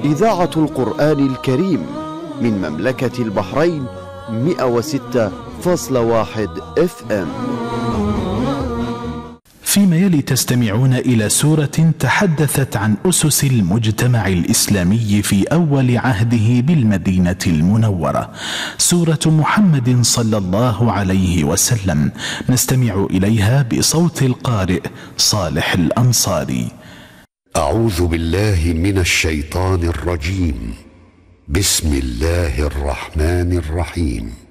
إذاعة القرآن الكريم من مملكة البحرين 106.1 FM. فيما يلي تستمعون إلى سورة تحدثت عن أسس المجتمع الإسلامي في أول عهده بالمدينة المنورة، سورة محمد صلى الله عليه وسلم، نستمع إليها بصوت القارئ صالح الأنصاري. أعوذ بالله من الشيطان الرجيم. بسم الله الرحمن الرحيم.